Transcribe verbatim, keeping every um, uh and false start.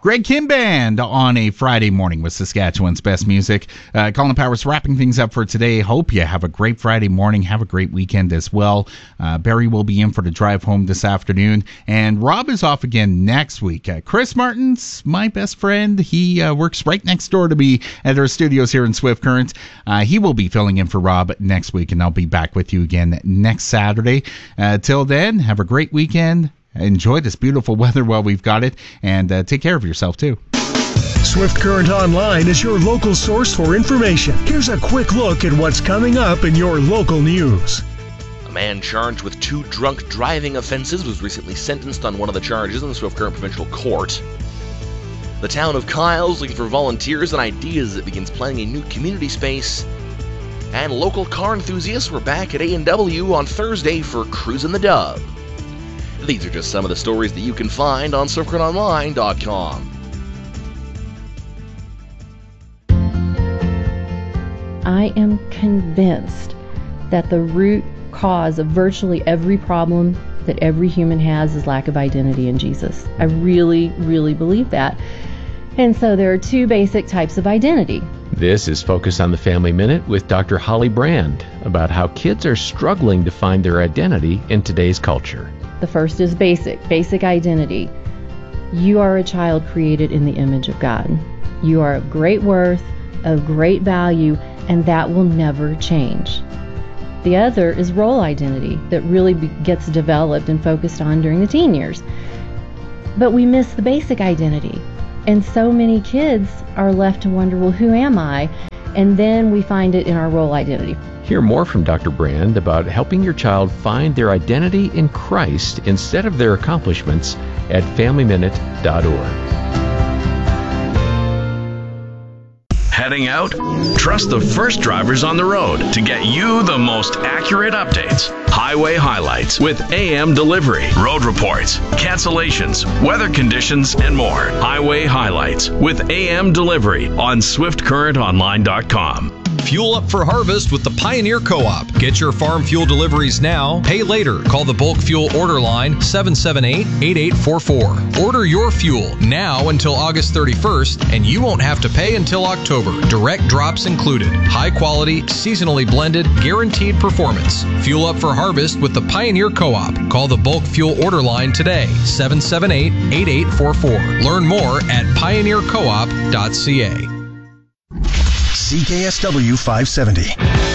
Greg Kim Band on a Friday morning with Saskatchewan's best music. Uh, Colin Powers wrapping things up for today. Hope you have a great Friday morning. Have a great weekend as well. Uh, Barry will be in for the drive home this afternoon. And Rob is off again next week. Uh, Chris Martin's my best friend. He uh, works right next door to me at our studios here in Swift Current. Uh, he will be filling in for Rob next week, and I'll be back with you again next Saturday. Uh, till then, have a great weekend. Enjoy this beautiful weather while we've got it, and uh, take care of yourself, too. Swift Current Online is your local source for information. Here's a quick look at what's coming up in your local news. A man charged with two drunk driving offenses was recently sentenced on one of the charges in the Swift Current Provincial Court. The town of Kyle is looking for volunteers and ideas as it begins planning a new community space. And local car enthusiasts were back at A and W on Thursday for Cruisin' the Dub. These are just some of the stories that you can find on swift current online dot com. I am convinced that the root cause of virtually every problem that every human has is lack of identity in Jesus. I really, really believe that. And so there are two basic types of identity. This is Focus on the Family Minute with Doctor Holly Brand about how kids are struggling to find their identity in today's culture. The first is basic, basic identity. You are a child created in the image of God. You are of great worth, of great value, and that will never change. The other is role identity that really be- gets developed and focused on during the teen years. But we miss the basic identity. And so many kids are left to wonder, well, who am I? And then we find it in our role identity. Hear more from Doctor Brand about helping your child find their identity in Christ instead of their accomplishments at family minute dot org. Heading out? Trust the first drivers on the road to get you the most accurate updates. Highway highlights with A M Delivery, road reports, cancellations, weather conditions, and more. Highway highlights with A M Delivery on swift current online dot com. Fuel up for harvest with the Pioneer Co-op. Get your farm fuel deliveries now. Pay later. Call the bulk fuel order line seven seven eight, eight eight four four. Order your fuel now until August thirty-first, and you won't have to pay until October. Direct drops included. High quality, seasonally blended, guaranteed performance. Fuel up for harvest with the Pioneer Co-op. Call the bulk fuel order line today, seven seven eight, eight eight four four. Learn more at pioneer co op dot c a. C K S W five seventy.